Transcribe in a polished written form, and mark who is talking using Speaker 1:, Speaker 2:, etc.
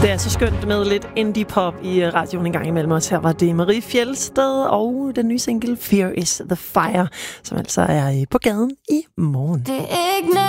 Speaker 1: Det er så skønt med lidt indie-pop i radioen en gang imellem os. Her var det Marie Fjeldsted og den nye single Fear is the Fire, som altså er på gaden i morgen.
Speaker 2: Det er ikke